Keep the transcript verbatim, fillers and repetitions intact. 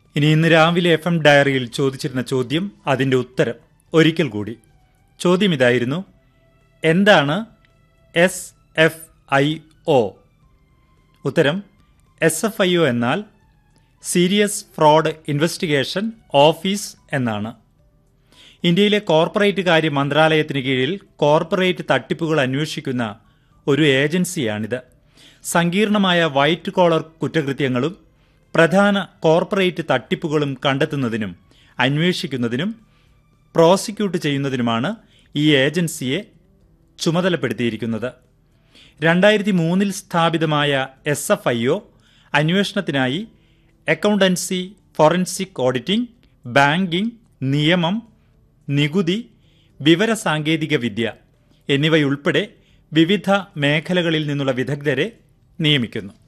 ഇനി ഇന്ന് രാവിലെ എഫ് എം ഡയറിയിൽ ചോദിച്ചിരുന്ന ചോദ്യം, അതിൻ്റെ ഉത്തരം ഒരിക്കൽ കൂടി. ചോദ്യം ഇതായിരുന്നു: എന്താണ് എസ് എഫ് ഐ ഒ? ഉത്തരം: എസ് എഫ് ഐ ഒ എന്നാൽ സീരിയസ് ഫ്രോഡ് ഇൻവെസ്റ്റിഗേഷൻ ഓഫീസ് എന്നാണ്. ഇന്ത്യയിലെ കോർപ്പറേറ്റ് കാര്യ മന്ത്രാലയത്തിന് കീഴിൽ കോർപ്പറേറ്റ് തട്ടിപ്പുകൾ അന്വേഷിക്കുന്ന ഒരു ഏജൻസിയാണിത്. സങ്കീർണമായ വൈറ്റ് കോളർ കുറ്റകൃത്യങ്ങളും പ്രധാന കോർപ്പറേറ്റ് തട്ടിപ്പുകളും കണ്ടെത്തുന്നതിനും അന്വേഷിക്കുന്നതിനും പ്രോസിക്യൂട്ട് ചെയ്യുന്നതിനുമാണ് ഈ ഏജൻസിയെ ചുമതലപ്പെടുത്തിയിരിക്കുന്നത്. രണ്ടായിരത്തി മൂന്നിൽ സ്ഥാപിതമായ S F I O അന്വേഷണത്തിനായി accountancy, forensic auditing, banking, നിയമം, നികുതി, വിവരസാങ്കേതിക വിദ്യ എന്നിവയുൾപ്പെടെ വിവിധ മേഖലകളിൽ നിന്നുള്ള വിദഗ്ധരെ നിയമിക്കുന്നു.